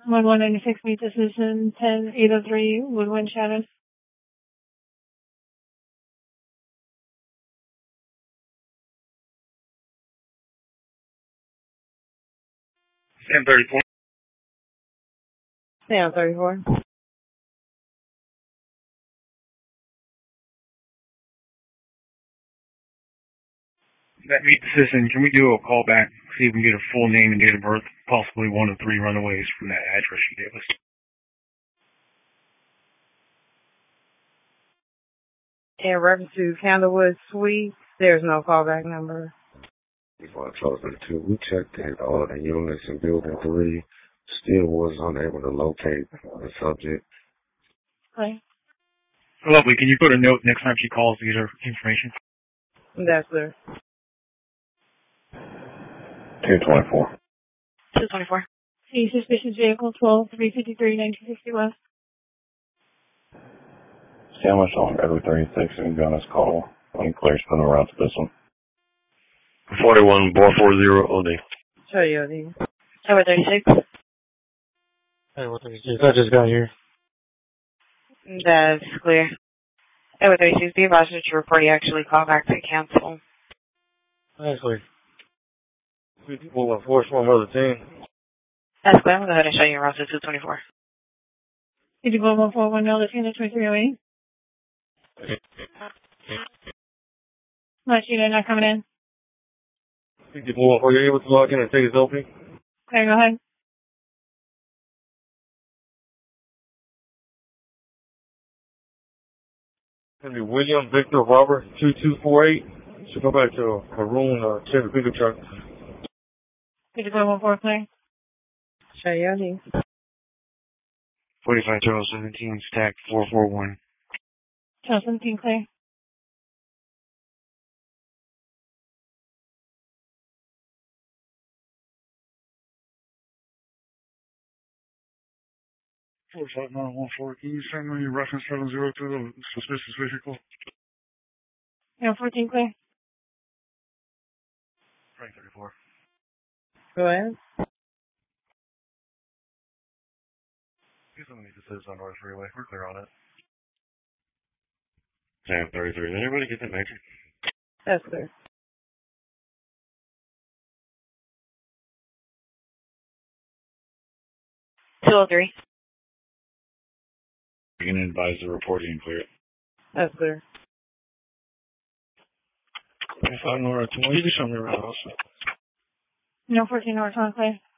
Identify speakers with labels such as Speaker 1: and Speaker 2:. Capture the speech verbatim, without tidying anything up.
Speaker 1: one one ninety-six, meet decision ten eight oh three, Woodwind Shannon.
Speaker 2: Sam thirty-four.
Speaker 1: Sam thirty-four.
Speaker 2: That meet decision, can we do a call back, see if we can get a full name and date of birth, possibly one of three runaways from that address you gave us?
Speaker 1: In reference to Candlewood Suites, there's no callback number.
Speaker 3: Before I chose the two, we checked in all the units in building three, still was unable to locate the subject.
Speaker 1: Okay.
Speaker 2: Lovely, can you put a note next time she calls to get her information?
Speaker 1: That's clear.
Speaker 3: two twenty-four.
Speaker 1: two twenty-four. See suspicious vehicle twelve three fifty-three nineteen sixty West.
Speaker 3: Sandwich on every thirty-six and be on this call. When clear, spin around to this one. forty-one four forty O D.
Speaker 1: Show you O D. Tower thirty-six.
Speaker 2: Tower thirty-six, I just got here.
Speaker 1: That's clear. Tower thirty-six, be advised that your report you actually call back to cancel.
Speaker 2: Actually, people will force one other team.
Speaker 1: That's clear. I'm going to go ahead and show you around to two twenty-four. Did you go one four one zero, the twenty-three oh eight? Much, you know, not coming in.
Speaker 2: People, are you able to log in and take his O P?
Speaker 1: Okay, go ahead.
Speaker 2: Gonna be William Victor Robert two two four eight. Should go back to Haroon uh, Chevy pickup truck.
Speaker 1: Did you go one four clear? Show you O D.
Speaker 2: forty-five twelve seventeen stack four four one.
Speaker 1: twelve seventeen clear.
Speaker 2: four five nine one four. Can you send me reference seven zero to the suspicious vehicle?
Speaker 1: Yeah, fourteen clear.
Speaker 2: Frank thirty-four.
Speaker 1: Go ahead.
Speaker 2: Here's something that says on North Freeway. We're clear on it.
Speaker 3: Sam thirty-three. Did anybody get that matrix?
Speaker 1: That's clear. two oh three.
Speaker 3: You can advise the reporting and clear it.
Speaker 1: That's clear.
Speaker 2: If I know where to, you can show me around also.
Speaker 1: No fourteen hours on clear.